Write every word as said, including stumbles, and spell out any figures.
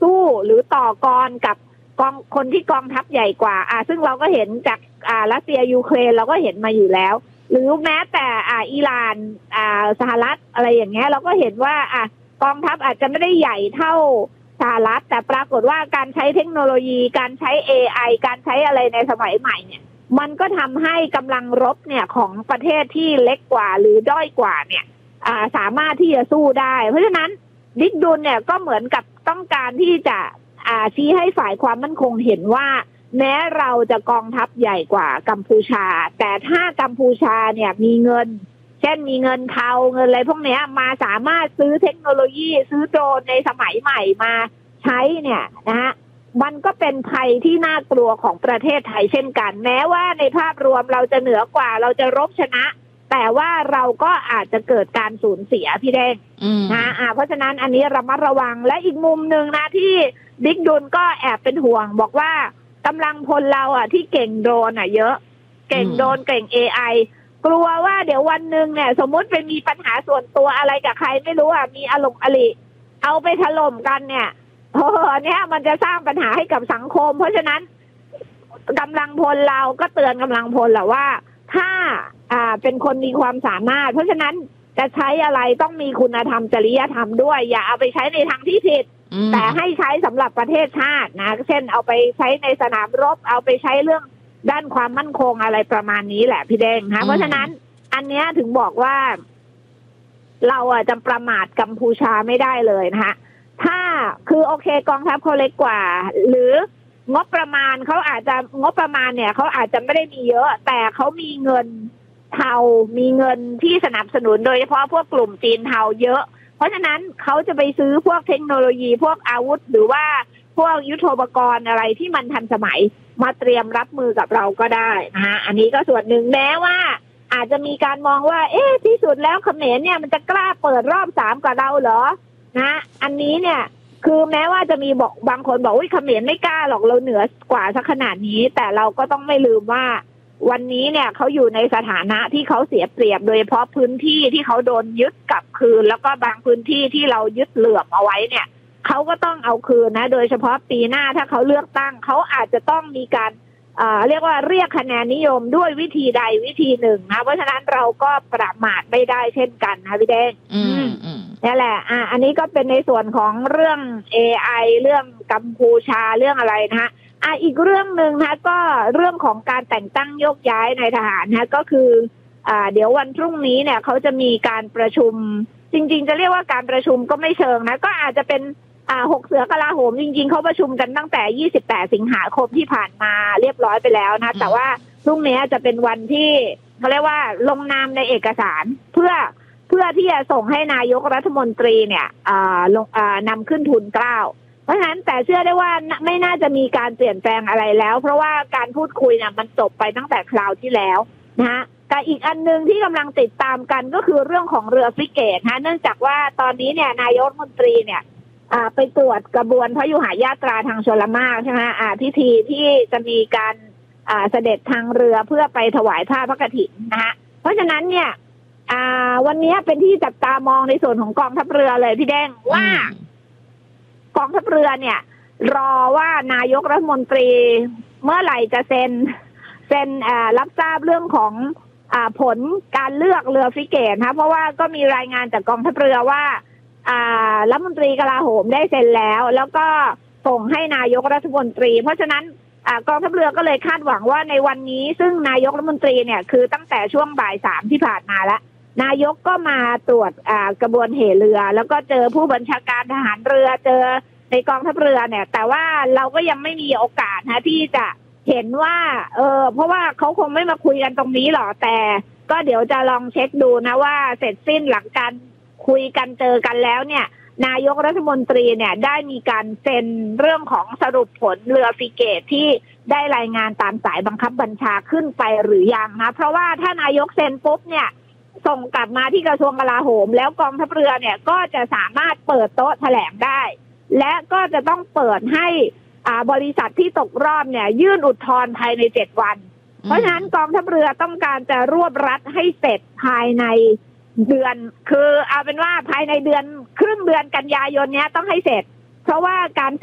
สู้หรือต่อกรกับกองคนที่กองทัพใหญ่กว่าอ่าซึ่งเราก็เห็นจากอ่ารัสเซียยูเครนเราก็เห็นมาอยู่แล้วหรือแม้แต่อ่าอิหร่านอ่าสหรัฐอะไรอย่างเงี้ยเราก็เห็นว่าอ่ากองทัพอาจจะไม่ได้ใหญ่เท่าสหรัฐแต่ปรากฏว่าการใช้เทคโนโลยีการใช้ เอ ไอ การใช้อะไรในสมัยใหม่เนี่ยมันก็ทำให้กำลังรบเนี่ยของประเทศที่เล็กกว่าหรือด้อยกว่าเนี่ยอ่าสามารถที่จะสู้ได้เพราะฉะนั้นบิ๊กดุลเนี่ยก็เหมือนกับต้องการที่จะอ่าชี้ให้ฝ่ายความมั่นคงเห็นว่าแม้เราจะกองทัพใหญ่กว่ากัมพูชาแต่ถ้ากัมพูชาเนี่ยมีเงินเช่นมีเงินเทาเงินอะไรพวกนี้มาสามารถซื้อเทคโนโลยีซื้อโดรนในสมัยใหม่มาใช้เนี่ยนะฮะมันก็เป็นภัยที่น่ากลัวของประเทศไทยเช่นกันแม้ว่าในภาพรวมเราจะเหนือกว่าเราจะรบชนะแต่ว่าเราก็อาจจะเกิดการสูญเสียพี่เด้งนะอ่าเพราะฉะนั้นอันนี้ระมัดระวังและอีกมุมหนึ่งนะที่บิ๊กดุลก็แอบเป็นห่วงบอกว่ากำลังพลเราอ่ะที่เก่งโดรนอ่ะเยอะเก่งโดรนเก่ง เอ ไอ กลัวว่าเดี๋ยววันหนึ่งเนี่ยสมมุติไปมีปัญหาส่วนตัวอะไรกับใครไม่รู้อ่ะมีอารมณ์อริเอาไปถล่มกันเนี่ยโอ้โหเนี่ยมันจะสร้างปัญหาให้กับสังคมเพราะฉะนั้นกำลังพลเราก็เตือนกำลังพลแหละว่าถ้าอ่าเป็นคนมีความสามารถเพราะฉะนั้นจะใช้อะไรต้องมีคุณธรรมจริยธรรมด้วยอย่าเอาไปใช้ในทางที่ผิดแต่ให้ใช้สำหรับประเทศชาตินะเช่นเอาไปใช้ในสนามรบเอาไปใช้เรื่องด้านความมั่นคงอะไรประมาณนี้แหละพี่แดงนะเพราะฉะนั้นอันเนี้ยถึงบอกว่าเราอ่ะจะประมาทกัมพูชาไม่ได้เลยนะคะถ้าคือโอเคกองทัพเขาเล็กกว่าหรืองบประมาณเขาอาจจะงบประมาณเนี่ยเขาอาจจะไม่ได้มีเยอะแต่เขามีเงินเทามีเงินที่สนับสนุนโดยเฉพาะพวกกลุ่มจีนเทาเยอะเพราะฉะนั้นเขาจะไปซื้อพวกเทคโนโลยีพวกอาวุธหรือว่าพวกยุทโธปกรณ์อะไรที่มันทันสมัยมาเตรียมรับมือกับเราก็ได้นะฮะอันนี้ก็ส่วนหนึ่งแม้ว่าอาจจะมีการมองว่าเอ๊ะที่สุดแล้วเขมรเนี่ยมันจะกล้าเปิดรอบสามกับเราเหรอนะอันนี้เนี่ยคือแม้ว่าจะมีบอกบางคนบอกว่าเขมรไม่กล้าหรอกเราเหนือกว่าสักขนาดนี้แต่เราก็ต้องไม่ลืมว่าวันนี้เนี่ยเขาอยู่ในสถานะที่เขาเสียเปรียบโดยเฉพาะพื้นที่ที่เขาโดนยึดกลับคืนแล้วก็บางพื้นที่ที่เรายึดเหลื่อมเอาไว้เนี่ยเขาก็ต้องเอาคืนนะโดยเฉพาะปีหน้าถ้าเขาเลือกตั้งเขาอาจจะต้องมีการเอ่อเรียกว่าเรียกคะแนนนิยมด้วยวิธีใดวิธีหนึ่งนะเพราะฉะนั้นเราก็ประมาทไม่ได้เช่นกันนะพี่แดงนี่แหละอ่ะอันนี้ก็เป็นในส่วนของเรื่อง เอ ไอ เรื่องกัมพูชาเรื่องอะไรนะฮะอ่ะอีกเรื่องหนึ่งนะก็เรื่องของการแต่งตั้งโยกย้ายในทหารนะก็คืออ่าเดี๋ยววันพรุ่งนี้เนี่ยเขาจะมีการประชุมจริงๆจะเรียกว่าการประชุมก็ไม่เชิงนะก็อาจจะเป็นอ่าหกเสือกลาโหมจริงๆเขาประชุมกันตั้งแต่ยี่สิบแปดสิงหาคมที่ผ่านมาเรียบร้อยไปแล้วนะแต่ว่าพรุ่งนี้จะเป็นวันที่เขาเรียกว่าลงนามในเอกสารเพื่อเพื่อที่จะส่งให้นายกรัฐมนตรีเนี่ยอ่าลงอ่านำขึ้นทุนเกล้าเพราะฉะนั้นแต่เชื่อได้ว่าไม่น่าจะมีการเปลี่ยนแปลงอะไรแล้วเพราะว่าการพูดคุยเนี่ยมันจบไปตั้งแต่คราวที่แล้วนะฮะแต่อีกอันนึงที่กำลังติดตามกันก็คือเรื่องของเรือฟริเกตนะเนื่องจากว่าตอนนี้เนี่ยนายกรัฐมนตรีเนี่ยอ่าไปตรวจกระบวนพยุหญาตราทางชลมารใช่ไหมอ่าพิธีที่จะมีการอ่าเสด็จทางเรือเพื่อไปถวายผ้าพระกฐินนะฮะเพราะฉะนั้นเนี่ยอ่าวันนี้เป็นที่จับตามองในส่วนของกองทัพเรือเลยพี่แดงว่ากองทัพเรือเนี่ยรอว่านายกรัฐมนตรีเมื่อไหร่จะเซ็นเซ็นรับทราบเรื่องของอ่าผลการเลือกเรือฟริเกตนะเพราะว่าก็มีรายงานจากกองทัพเรือว่าอ่ารัฐมนตรีกลาโหมได้เซ็นแล้วแล้วก็ส่งให้นายกรัฐมนตรีเพราะฉะนั้นอ่ากองทัพเรือก็เลยคาดหวังว่าในวันนี้ซึ่งนายกรัฐมนตรีเนี่ยคือตั้งแต่ช่วงบ่ายสามที่ผ่านมาแล้วนายกก็มาตรวจอ่ากระบวนเหเรือแล้วก็เจอผู้บัญชาการทหารเรือเจอในกองทัพเรือเนี่ยแต่ว่าเราก็ยังไม่มีโอกาสนะที่จะเห็นว่าเออเพราะว่าเขาคงไม่มาคุยกันตรงนี้หรอกแต่ก็เดี๋ยวจะลองเช็คดูนะว่าเสร็จสิ้นหลังการคุยกันเจอกันแล้วเนี่ยนายกรัฐมนตรีเนี่ยได้มีการเซ็นเรื่องของสรุปผลเรือฟริเกตที่ได้รายงานตามสายบังคับบัญชาขึ้นไปหรือยังนะเพราะว่าถ้านายกเซ็นปุ๊บเนี่ยส่งกลับมาที่กระทรวงกลาโหมแล้วกองทัพเรือเนี่ยก็จะสามารถเปิดโต๊ะแถลงได้และก็จะต้องเปิดให้อ่าบริษัทที่ตกรอบเนี่ยยื่นอุทธรณ์ภายในเจ็ดวันเพราะฉะนั้นกองทัพเรือต้องการจะรวบรัดให้เสร็จภายในเดือนคือเอาเป็นว่าภายในเดือนครึ่งเดือนกันยายนเนี้ยต้องให้เสร็จเพราะว่าการ